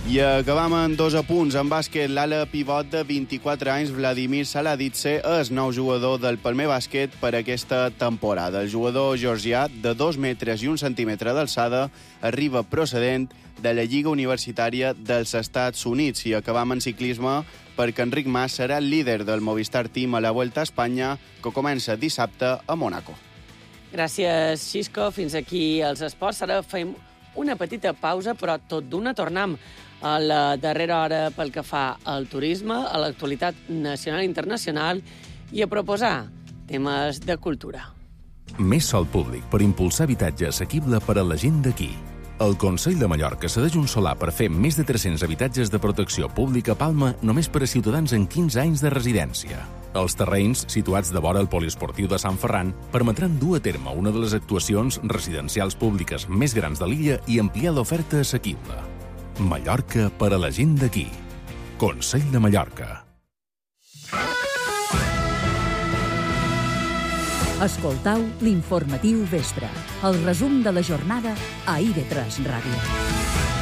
I acabam amb 2 apunts. En bàsquet, l'ala pivot de 24 anys, Vladimir Saladidze, és nou jugador del Palmer Bàsquet per aquesta temporada. El jugador georgià, de 2 metres i 1 centímetre d'alçada, arriba procedent de la Lliga Universitària dels Estats Units. I acabam en ciclisme perquè Enric Mas serà el líder del Movistar Team a la Vuelta a Espanya, que comença dissabte a Mònaco. Gràcies, Xisco. Fins aquí els esports. Ara fem una petita pausa, però tot d'una tornem a la darrera hora pel que fa al turisme, a l'actualitat nacional i internacional i a proposar temes de cultura. Més sòl públic per impulsar habitatge assequible per a la gent d'aquí. El Consell de Mallorca cedeix un solar per fer més de 300 habitatges de protecció pública a Palma només per a ciutadans amb 15 anys de residència. Els terrenys, situats de vora el poliesportiu de Sant Ferran, permetran dur a terme una de les actuacions residencials públiques més grans de l'illa i ampliar l'oferta assequible. Mallorca per a la gent d'aquí. Consell de Mallorca. Escoltau l'informatiu vespre, el resum de la jornada a IB3 Ràdio.